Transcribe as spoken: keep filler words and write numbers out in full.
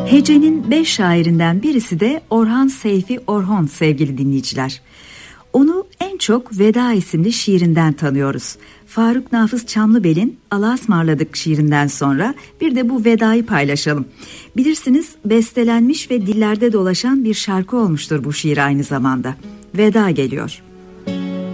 Hece'nin beş şairinden birisi de Orhan Seyfi Orhon sevgili dinleyiciler. Onu en çok Veda isimli şiirinden tanıyoruz. Faruk Nafız Çamlıbel'in Allah'a ısmarladık şiirinden sonra bir de bu vedayı paylaşalım. Bilirsiniz bestelenmiş ve dillerde dolaşan bir şarkı olmuştur bu şiir aynı zamanda. Veda geliyor.